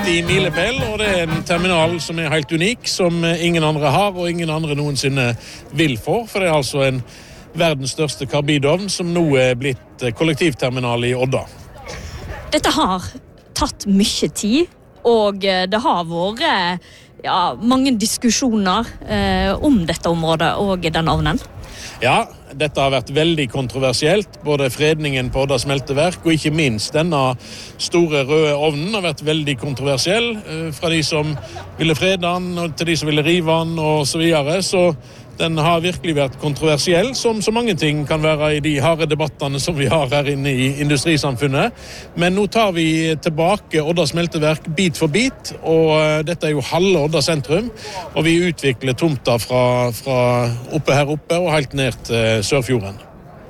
viktig milepæl, og det en terminal som helt unik, som ingen andre har, og ingen andre noensinne vil få, for det altså en verdens største karbidovn, som nå blitt kollektivterminal i Odda. Dette har tatt mye tid, og det har vært mange diskusjoner om dette området og den ovnen. Ja, dette har vært veldig kontroversielt, både fredningen på Odda smelteverk, og ikke minst denne store røde ovnen har vært veldig kontroversiell, fra de som ville frede den, og til de som ville rive den, og så videre, så den har virkelig vært kontroversiell, som så mange ting kan være i de harde debattene som vi har her inne i industrisamfunnet. Men nå tar vi tilbake Odda smelteverk bit for bit, og dette jo halve Odda sentrum, og vi utvikler tomta fra oppe her oppe og helt ned til Sørfjorden.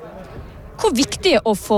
Hvor viktig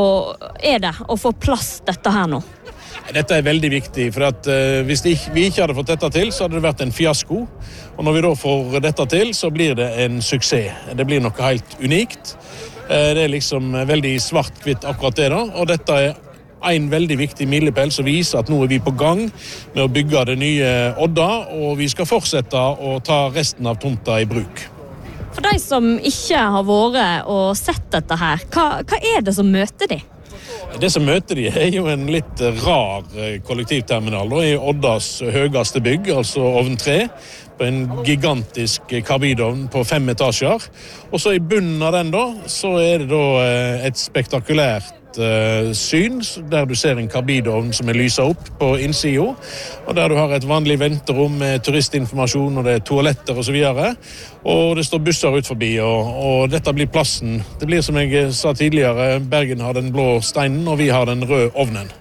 er det å få plass dette her nå? Dette veldig viktig, for at hvis vi ikke hadde fått dette til, så hadde det vært en fiasko. Og når vi da får dette til, så blir det en suksess. Det blir noe helt unikt. Det liksom veldig svart-hvitt akkurat det da, og dette en veldig viktig milepæl som viser at nå vi på gang med å bygge det nye Odda, og vi skal fortsette å ta resten av tomta i bruk. For de som ikke har vært og sett dette her, hva er det som møter de? Det som møter de jo en litt rar kollektivterminal da, i Oddas høyeste bygg, altså ovn 3, på en gigantisk karbidovn på 5 etasjer. Og så i bunnen av den da, så det da et spektakulært syn, der du ser en karbidovn som lyset opp på innsiden, og der du har et vanlig venterom med turistinformasjon, og det toaletter og så videre, og det står busser ut forbi, og dette blir plassen. Det blir som jeg sa tidligere, Bergen har den blå steinen, og vi har den røde ovnen.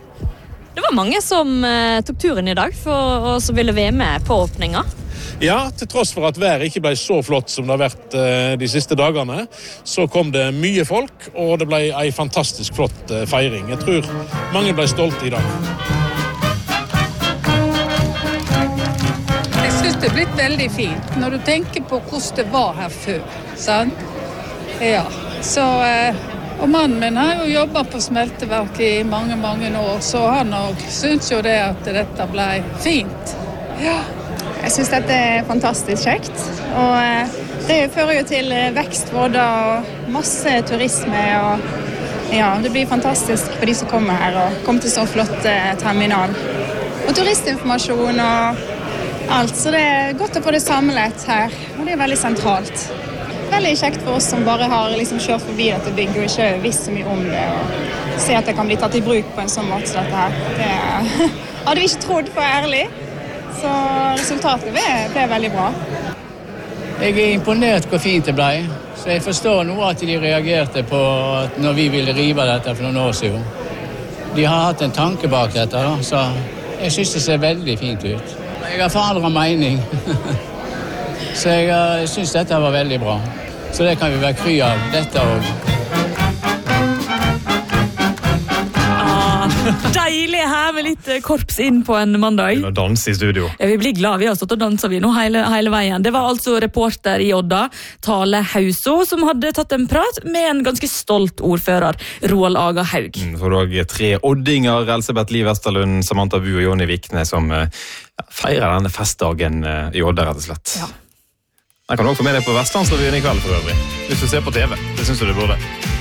Det var mange som tok turen i dag, og som ville være med på åpninga. Ja, til tross for at været ikke ble så flott som det har vært de siste dagene, så kom det mye folk, og det ble en fantastisk flott feiring. Jeg tror mange ble stolte i dag. Jeg synes det blitt veldig fint, når du tenker på hvordan det var her før, sant? Ja, så... Og mannen min har jo jobbet på smelteverk i mange, mange år, så han synes jo det at dette ble fint. Ja. Jeg synes dette fantastisk kjekt, og det fører jo til vekst for Odda og masse turisme, og ja, det blir fantastisk for de som kommer her og kommer til så flott terminal. Og turistinformasjon og alt, så det godt å få det samlet her, og det veldig sentralt. Veldig kjekt for oss som bare har kjørt forbi dette bygget og ikke visst så mye om det, og se at det kan bli tatt i bruk på en sånn måte som dette her. Det hadde vi ikke trodd, for ærlig. Så resultatet ble veldig bra. Jeg imponert hvor fint det ble, så jeg forstår nå at de reagerte på at når vi ville rive dette for noen år siden. De har hatt en tanke bak dette, da, så jeg synes det ser veldig fint ut. Jeg har forandret mening, så jeg synes dette var veldig bra. Så det kan vi være kry av, dette også. Deilig her med litt korps inn på en mandag. Og dans i studio. Ja, vi blir glad, vi har stått og danset vi nå hele veien. Det var altså reporter i Odda, Tale Hauso, som hadde tatt en prat med en ganske stolt ordfører, Roald Aga Haug. For også 3 oddinger, Elsebeth Liv Vesterlund, Samantha Bu og Jonny Vikne, som feirer denne festdagen i Odda, rett og slett. Ja. Jeg kan også få med deg på Vestlandsrevyen i kveld for øvrig, hvis du ser på TV. Det synes du burde.